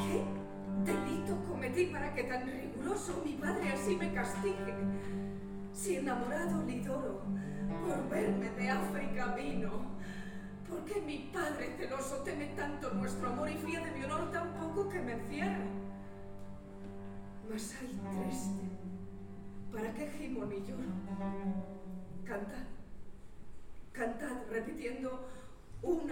¿Qué delito cometí para que tan riguroso mi padre así me castigue? Si enamorado Lidoro, por verme de África vino, ¿por qué mi padre celoso teme tanto nuestro amor y fía de mi honor tan poco que me encierra? Mas ay triste, ¿para qué gimo ni lloro? Cantad, cantad repitiendo una